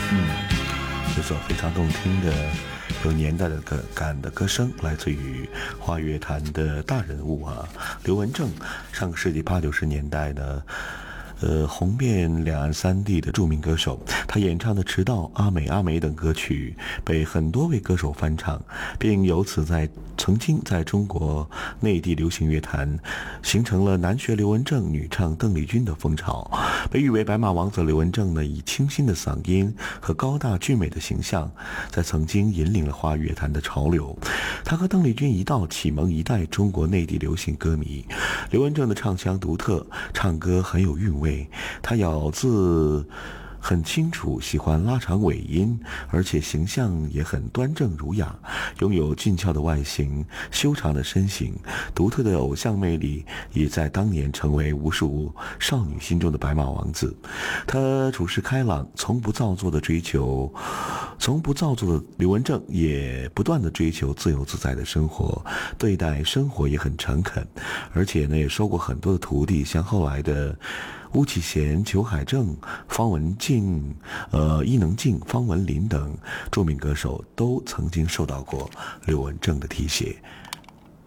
这首非常动听的、有年代的感的歌声，来自于华语乐坛的大人物刘文正。上个世纪80、90年代呢，红遍两岸三地的著名歌手，他演唱的《迟到》《阿美阿美》等歌曲被很多位歌手翻唱，并由此曾经在中国内地流行乐坛形成了男学刘文正、女唱邓丽君的风潮。被誉为白马王子刘文正呢，以清新的嗓音和高大俊美的形象，在曾经引领了华语乐坛的潮流。他和邓丽君一道启蒙一代中国内地流行歌迷。刘文正的唱腔独特，唱歌很有韵味，他咬字很清楚，喜欢拉长尾音，而且形象也很端正儒雅，拥有俊俏的外形、修长的身形，独特的偶像魅力，也在当年成为无数少女心中的白马王子。他处事开朗，从不造作的刘文正也不断的追求自由自在的生活，对待生活也很诚恳，而且呢也收过很多的徒弟，像后来的巫启贤、裘海正、方文静、伊能静、方文琳等著名歌手都曾经受到过刘文正的提携。